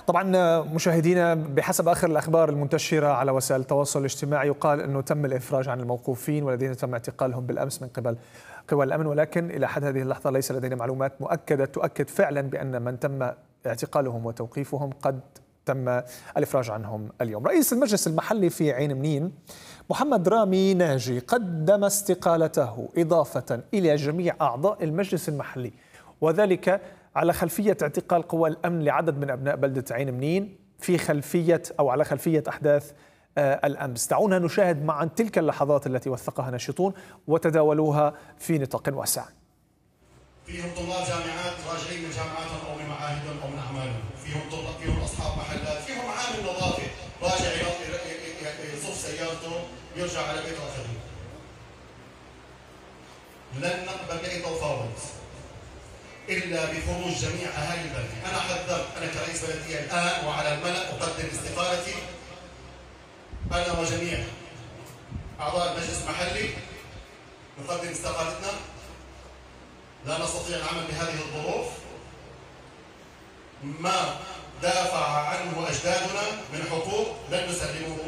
طبعا مشاهدينا، بحسب آخر الأخبار المنتشرة على وسائل التواصل الاجتماعي يقال أنه تم الإفراج عن الموقوفين والذين تم اعتقالهم بالأمس من قبل قوى الأمن، ولكن إلى حد هذه اللحظة ليس لدينا معلومات مؤكدة تؤكد فعلا بأن من تم اعتقالهم وتوقيفهم قد تم الإفراج عنهم اليوم. رئيس المجلس المحلي في عين منين محمد رامي ناجي قدم استقالته إضافة إلى جميع أعضاء المجلس المحلي، وذلك على خلفية اعتقال قوى الأمن لعدد من أبناء بلدة عين منين في خلفية أو على خلفية أحداث الأمس. دعونا نشاهد معا تلك اللحظات التي وثقها ناشطون وتداولوها في نطاق واسع. فيهم طلاب جامعات راجعين من جامعاتهم أو من معاهدهم أو من أعمالهم، فيهم أصحاب محلات، فيهم عامل نظافة راجع يصف سيارته يرجع على بيته الخديم. لن نقبل بأي تفاوض إلا بخروج جميع أهالي البلدة. أنا حذرت، أنا كرئيس بلدية الآن وعلى الملأ أقدم استقالتي أنا وجميع أعضاء المجلس المحلي، نقدم استقالتنا. لا نستطيع العمل بهذه الظروف. ما دافع عنه أجدادنا من حقوق لن نسلمه